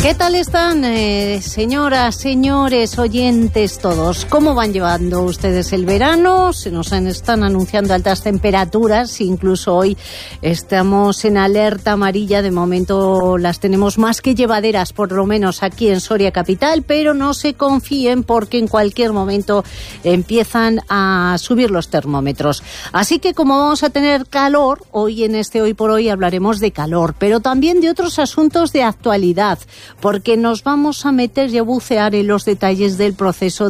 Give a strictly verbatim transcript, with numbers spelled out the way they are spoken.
¿Qué tal están, eh, señoras, señores, oyentes todos? ¿Cómo van llevando ustedes el verano? Se nos están anunciando altas temperaturas, incluso hoy estamos en alerta amarilla. De momento las tenemos más que llevaderas, por lo menos aquí en Soria capital, pero no se confíen porque en cualquier momento empiezan a subir los termómetros. Así que como vamos a tener calor, hoy en este Hoy por Hoy hablaremos de calor, pero también de otros asuntos de actualidad, porque nos vamos a meter y a bucear en los detalles del proceso